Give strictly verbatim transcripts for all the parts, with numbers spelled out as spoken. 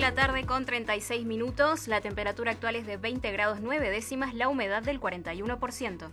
la tarde con treinta y seis minutos. La temperatura actual es de veinte grados nueve décimas, la humedad del cuarenta y uno por ciento.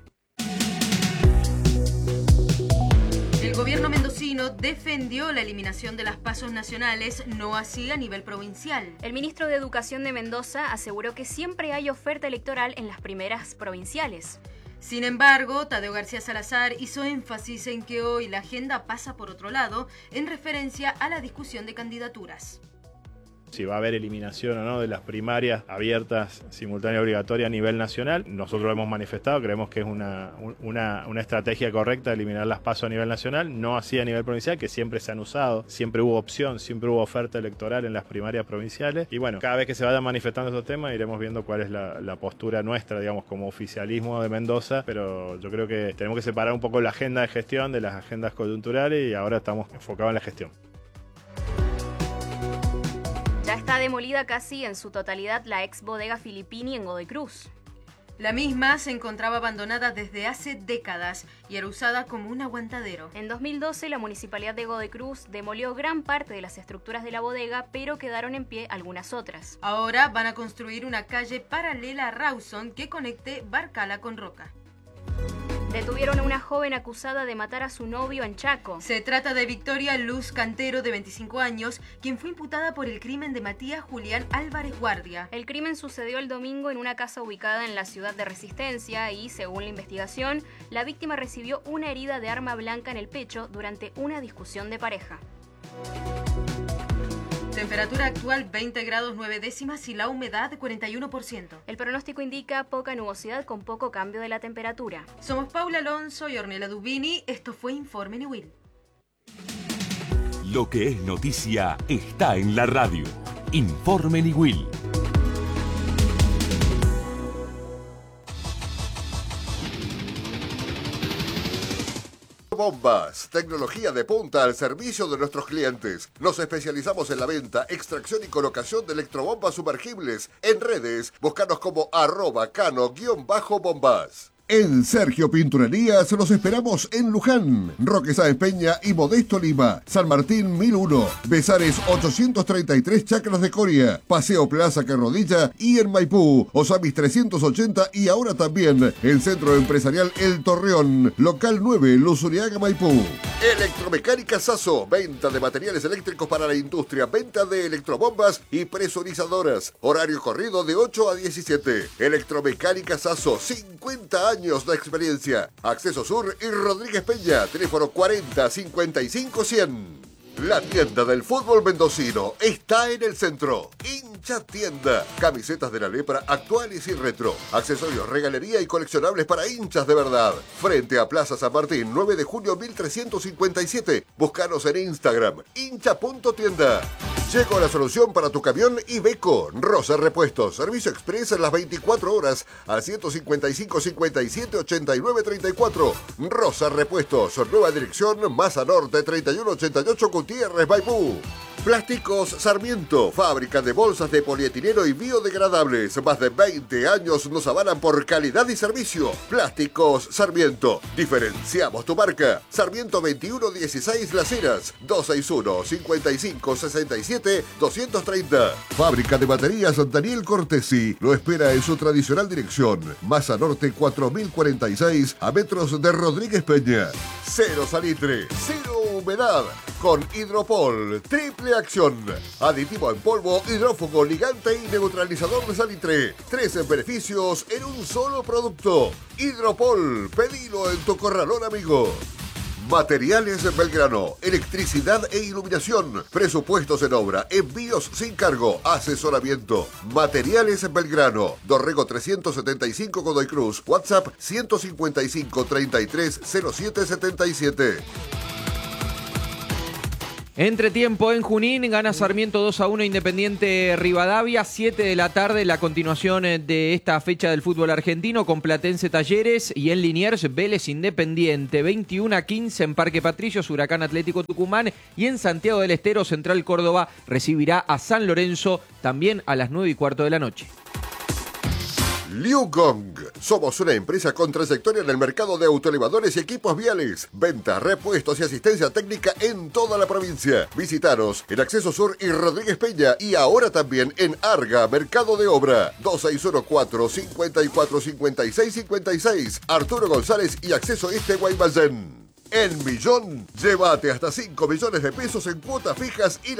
El gobierno mendocino defendió la eliminación de las pasos nacionales, no así a nivel provincial. El ministro de Educación de Mendoza aseguró que siempre hay oferta electoral en las primeras provinciales. Sin embargo, Tadeo García Salazar hizo énfasis en que hoy la agenda pasa por otro lado, en referencia a la discusión de candidaturas. Si va a haber eliminación o no de las primarias abiertas, simultánea y obligatoria a nivel nacional. Nosotros lo hemos manifestado, creemos que es una, una, una estrategia correcta eliminar las pasos a nivel nacional, no así a nivel provincial, que siempre se han usado, siempre hubo opción, siempre hubo oferta electoral en las primarias provinciales. Y bueno, cada vez que se vayan manifestando estos temas iremos viendo cuál es la, la postura nuestra, digamos, como oficialismo de Mendoza, pero yo creo que tenemos que separar un poco la agenda de gestión de las agendas coyunturales y ahora estamos enfocados en la gestión. Ya está demolida casi en su totalidad la ex bodega Filippini en Godoy Cruz. La misma se encontraba abandonada desde hace décadas y era usada como un aguantadero. En dos mil doce, la Municipalidad de Godoy Cruz demolió gran parte de las estructuras de la bodega, pero quedaron en pie algunas otras. Ahora van a construir una calle paralela a Rawson que conecte Barcala con Roca. Detuvieron a una joven acusada de matar a su novio en Chaco. Se trata de Victoria Luz Cantero, de veinticinco años, quien fue imputada por el crimen de Matías Julián Álvarez Guardia. El crimen sucedió el domingo en una casa ubicada en la ciudad de Resistencia y, según la investigación, la víctima recibió una herida de arma blanca en el pecho durante una discusión de pareja. Temperatura actual veinte grados nueve décimas y la humedad cuarenta y uno por ciento. El pronóstico indica poca nubosidad con poco cambio de la temperatura. Somos Paula Alonso y Ornella Dubini. Esto fue Informe Niwil. Lo que es noticia está en la radio. Informe Niwil. Bombas, tecnología de punta al servicio de nuestros clientes. Nos especializamos en la venta, extracción y colocación de electrobombas sumergibles. En redes, búscanos como arroba cano-bombas. En Sergio Pinturerías los esperamos en Luján, Roque Sáenz Peña y Modesto Lima, San Martín mil uno, Besares ochocientos treinta y tres Chacras de Coria, Paseo Plaza Carrodilla y en Maipú, Osamis trescientos ochenta y ahora también el Centro Empresarial El Torreón, local nueve, Luzuriaga, Maipú. Electromecánica Sasso, venta de materiales eléctricos para la industria, venta de electrobombas y presurizadoras, horario corrido de ocho a diecisiete. Electromecánica Sasso, cincuenta años de experiencia. Acceso Sur y Rodríguez Peña, teléfono cuarenta cincuenta y cinco cien. La tienda del fútbol mendocino está en el centro. Hincha Tienda. Camisetas de la lepra actuales y retro. Accesorios, regalería y coleccionables para hinchas de verdad. Frente a Plaza San Martín, nueve de junio mil trescientos cincuenta y siete. Búscanos en Instagram, hincha punto tienda. Llegó la solución para tu camión Iveco. Rosa Repuestos. Servicio express en las veinticuatro horas al ciento cincuenta y cinco cincuenta y siete ochenta y nueve treinta y cuatro. Rosa Repuestos. Nueva dirección, Masa Norte treinta y uno ochenta y ocho, Gutiérrez, Maipú. Plásticos Sarmiento, fábrica de bolsas de polietileno y biodegradables. Más de veinte años nos avalan por calidad y servicio. Plásticos Sarmiento, diferenciamos tu marca. Sarmiento veintiuno dieciséis Las Heras, dos seis uno cincuenta y cinco sesenta y siete doscientos treinta. Fábrica de baterías Daniel Cortesi, lo espera en su tradicional dirección. Masa Norte cuatro mil cuarenta y seis, a metros de Rodríguez Peña. Cero salitre, cero humedad, con Hidropol, triple acción. Aditivo en polvo, hidrófugo, ligante y neutralizador de salitre. Tres beneficios en un solo producto. Hidropol, pedilo en tu corralón, amigo. Materiales Belgrano, electricidad e iluminación, presupuestos en obra, envíos sin cargo, asesoramiento. Materiales Belgrano, Dorrego trescientos setenta y cinco Godoy Cruz, WhatsApp ciento cincuenta y cinco treinta y tres cero siete setenta y siete. Entretiempo en Junín, gana Sarmiento dos a uno Independiente Rivadavia, siete de la tarde, la continuación de esta fecha del fútbol argentino con Platense Talleres y en Liniers Vélez Independiente, veintiuno a quince en Parque Patricios, Huracán Atlético Tucumán y en Santiago del Estero, Central Córdoba recibirá a San Lorenzo también a las nueve y cuarto de la noche. Liu Gong. Somos una empresa con trayectoria en el mercado de autoelevadores y equipos viales. Venta, repuestos y asistencia técnica en toda la provincia. Visítanos en Acceso Sur y Rodríguez Peña y ahora también en Arga, Mercado de Obra. dos seis uno cuatro, cinco cuatro cinco seis cinco seis. Arturo González y Acceso Este Guaymallén. En Millón, llévate hasta cinco millones de pesos en cuotas fijas y